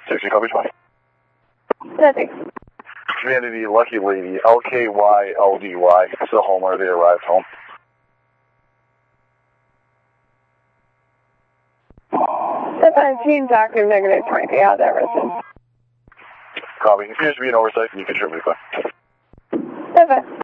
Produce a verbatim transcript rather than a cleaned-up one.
sixty, copy twenty. Nothing. Community Lucky Lady, L K Y L D Y, still home or they arrived home. seven nineteen, doctor, negative twenty, out that resident. Copy. Appears to be an oversight and you can trip me back. seven.